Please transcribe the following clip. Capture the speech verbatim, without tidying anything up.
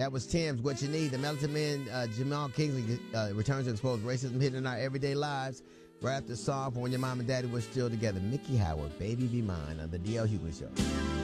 That was Tim's What You Need. The Melton Man, uh, Jamal Kingsley, uh, returns to expose racism hidden in our everyday lives. Right after the song for When Your Mom and Daddy Were Still Together. Mickey Howard, Baby Be Mine on the D L Hughley Show.